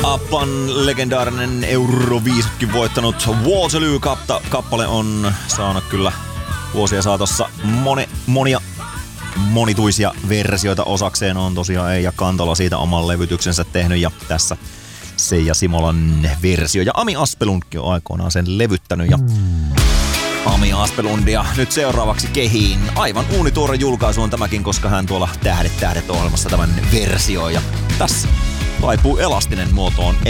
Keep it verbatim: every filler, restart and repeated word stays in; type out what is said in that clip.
Appan legendaarinen Euroviisutkin voittanut Waterloo-kappale on saanut kyllä vuosien saatossa moni, monia monituisia versioita osakseen. On tosiaan Eija Kantola siitä oman levytyksensä tehnyt ja tässä Seija Simolan versio. Ja Ami Aspelundkin on aikoinaan sen levyttänyt ja Ami Aspelundia nyt seuraavaksi kehiin. Aivan uunituore julkaisu on tämäkin, koska hän tuolla Tähdet tähdet -ohjelmassa tämän versioi ja tässä taipuu elastinen muotoon